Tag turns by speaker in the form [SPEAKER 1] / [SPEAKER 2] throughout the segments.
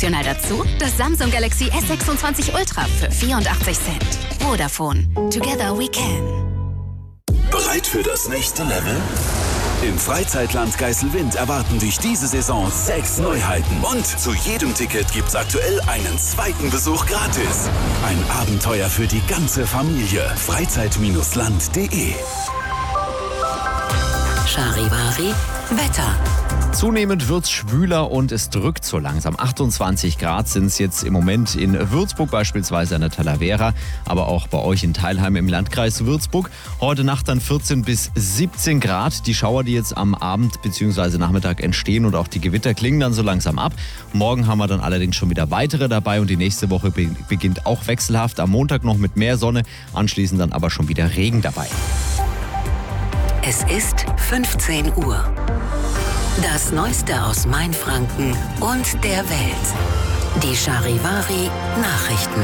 [SPEAKER 1] Optional dazu das Samsung Galaxy S26 Ultra für 84 Cent. Vodafone. Together we can.
[SPEAKER 2] Bereit für das nächste Level? Im Freizeitland Geiselwind erwarten dich diese Saison 6 Neuheiten. Und zu jedem Ticket gibt's aktuell einen zweiten Besuch gratis. Ein Abenteuer für die ganze Familie. Freizeit-land.de.
[SPEAKER 3] Charivari Wetter.
[SPEAKER 4] Zunehmend wird's schwüler und es drückt so langsam. 28 Grad sind es jetzt im Moment in Würzburg, beispielsweise an der Talavera, aber auch bei euch in Teilheim im Landkreis Würzburg. Heute Nacht dann 14 bis 17 Grad. Die Schauer, die jetzt am Abend bzw. Nachmittag entstehen und auch die Gewitter klingen dann so langsam ab. Morgen haben wir dann allerdings schon wieder weitere dabei und die nächste Woche beginnt auch wechselhaft. Am Montag noch mit mehr Sonne, anschließend dann aber schon wieder Regen dabei.
[SPEAKER 3] Es ist 15 Uhr. Das Neueste aus Mainfranken und der Welt. Die Charivari Nachrichten.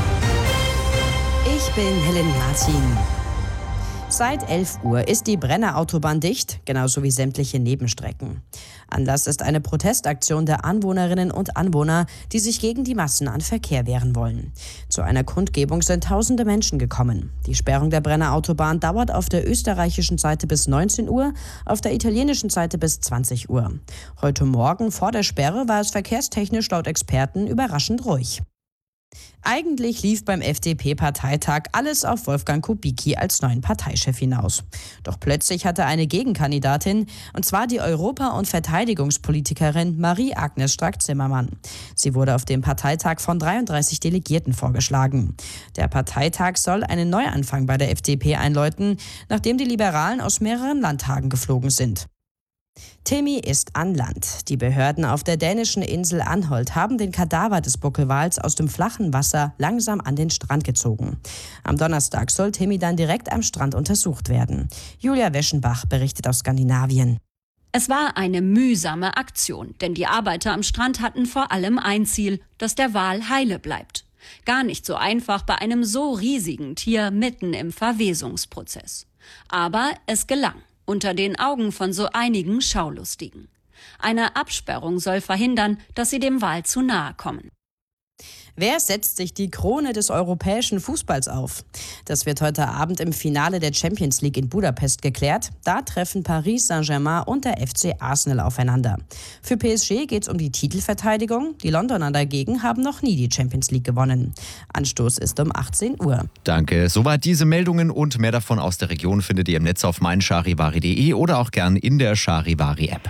[SPEAKER 5] Ich bin Helen Martin. Seit 11 Uhr ist die Brenner Autobahn dicht, genauso wie sämtliche Nebenstrecken. Anlass ist eine Protestaktion der Anwohnerinnen und Anwohner, die sich gegen die Massen an Verkehr wehren wollen. Zu einer Kundgebung sind tausende Menschen gekommen. Die Sperrung der Brenner Autobahn dauert auf der österreichischen Seite bis 19 Uhr, auf der italienischen Seite bis 20 Uhr. Heute Morgen vor der Sperre war es verkehrstechnisch laut Experten überraschend ruhig. Eigentlich lief beim FDP-Parteitag alles auf Wolfgang Kubicki als neuen Parteichef hinaus. Doch plötzlich hatte eine Gegenkandidatin, und zwar die Europa- und Verteidigungspolitikerin Marie-Agnes Strack-Zimmermann. Sie wurde auf dem Parteitag von 33 Delegierten vorgeschlagen. Der Parteitag soll einen Neuanfang bei der FDP einläuten, nachdem die Liberalen aus mehreren Landtagen geflogen sind. Timmy ist an Land. Die Behörden auf der dänischen Insel Anholt haben den Kadaver des Buckelwals aus dem flachen Wasser langsam an den Strand gezogen. Am Donnerstag soll Timmy dann direkt am Strand untersucht werden. Julia Weschenbach berichtet aus Skandinavien.
[SPEAKER 6] Es war eine mühsame Aktion, denn die Arbeiter am Strand hatten vor allem ein Ziel, dass der Wal heile bleibt. Gar nicht so einfach bei einem so riesigen Tier mitten im Verwesungsprozess. Aber es gelang. Unter den Augen von so einigen Schaulustigen. Eine Absperrung soll verhindern, dass sie dem Wal zu nahe kommen.
[SPEAKER 5] Wer setzt sich die Krone des europäischen Fußballs auf? Das wird heute Abend im Finale der Champions League in Budapest geklärt. Da treffen Paris Saint-Germain und der FC Arsenal aufeinander. Für PSG geht es um die Titelverteidigung. Die Londoner dagegen haben noch nie die Champions League gewonnen. Anstoß ist um 18 Uhr.
[SPEAKER 4] Danke. Soweit diese Meldungen und mehr davon aus der Region findet ihr im Netz auf meincharivari.de oder auch gern in der Charivari-App.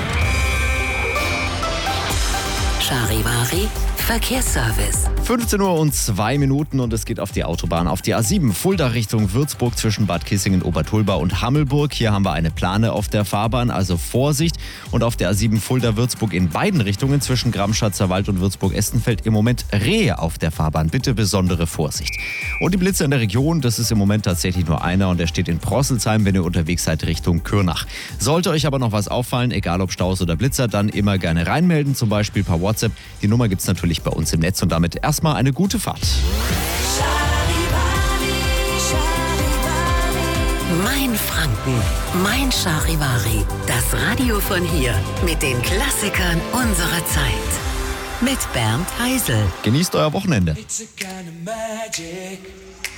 [SPEAKER 3] Charivari Verkehrsservice.
[SPEAKER 4] 15 Uhr und 2 Minuten und es geht auf die Autobahn, auf die A7 Fulda Richtung Würzburg zwischen Bad Kissingen, Obertulba und Hammelburg. Hier haben wir eine Plane auf der Fahrbahn, also Vorsicht. Und auf der A7 Fulda-Würzburg in beiden Richtungen zwischen Gramschatzer Wald und Würzburg-Estenfeld im Moment Rehe auf der Fahrbahn. Bitte besondere Vorsicht. Und die Blitze in der Region, das ist im Moment tatsächlich nur einer und der steht in Prosselsheim, wenn ihr unterwegs seid Richtung Kürnach. Sollte euch aber noch was auffallen, egal ob Staus oder Blitzer, dann immer gerne reinmelden, zum Beispiel per WhatsApp. Die Nummer gibt's natürlich bei uns im Netz und damit erstmal eine gute Fahrt.
[SPEAKER 3] Mainfranken, mein Charivari. Das Radio von hier mit den Klassikern unserer Zeit. Mit Bernd Heisel.
[SPEAKER 4] Genießt euer Wochenende.
[SPEAKER 7] It's a kind of magic.